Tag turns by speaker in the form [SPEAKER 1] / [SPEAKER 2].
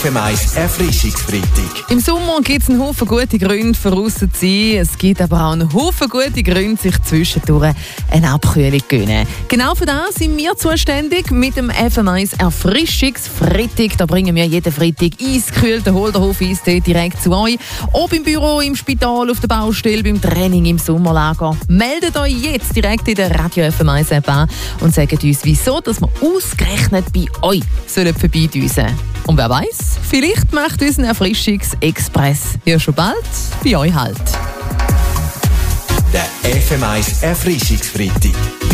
[SPEAKER 1] FM1 Erfrischungsfreitag.
[SPEAKER 2] Im Sommer gibt es einen Haufen gute Gründe für draussen zu sein. Es gibt aber auch einen Haufen gute Gründe, sich zwischendurch eine Abkühlung zu gönnen. Genau für das sind wir zuständig mit dem FM1 Erfrischungsfreitag. Da bringen wir jeden Freitag eiskühlten Holderhof-Eistee direkt zu euch. Ob im Büro, im Spital, auf der Baustelle, beim Training, im Sommerlager. Meldet euch jetzt direkt in der Radio FM1 App an und sagt uns, wieso dass wir ausgerechnet bei euch vorbeidüsen. Und wer weiß, vielleicht macht unser Erfrischungsexpress ja schon bald bei euch halt.
[SPEAKER 1] Der FM1 Erfrischungsfreitag.